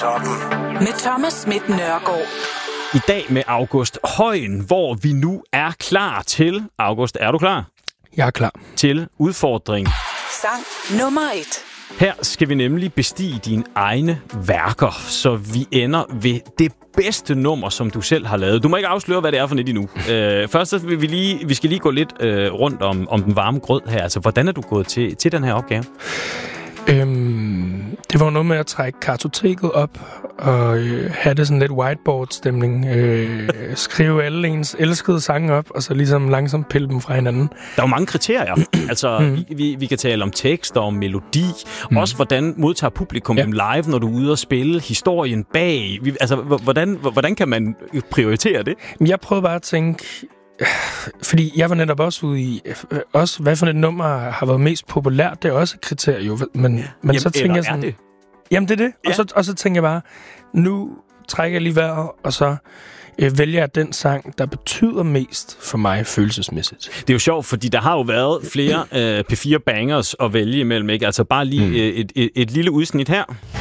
Med Thomas Schmidt Nørgaard. I dag med August Højen, hvor vi nu er klar til... August, er du klar? Jeg er klar. Til udfordring. Sang nummer 1. Her skal vi nemlig bestige dine egne værker, så vi ender ved det bedste nummer, som du selv har lavet. Du må ikke afsløre, hvad det er for net endnu. Først så vi skal lige gå lidt rundt om den varme grød her. Altså, hvordan er du gået til den her opgave? Det var noget med at trække kartoteket op og have det sådan lidt whiteboard-stemning. Skrive alle ens elskede sange op, og så ligesom langsomt pille dem fra hinanden. Der er jo mange kriterier. Altså, vi kan tale om tekst og om melodi. Også hvordan modtager publikum dem live, når du er ude og spille. Historien bag. Hvordan kan man prioritere det? Jeg prøvede bare at tænke... Fordi jeg var netop også ude i... Også, hvad for et nummer har været mest populært, det er også et kriterie. Men så tænker jeg sådan... Det? Jamen, det er det. Ja. Og så tænker jeg bare, nu trækker jeg lige vejret, og så vælger jeg den sang, der betyder mest for mig følelsesmæssigt. Det er jo sjovt, fordi der har jo været flere P4 bangers at vælge imellem, ikke? Altså bare lige et lille udsnit her.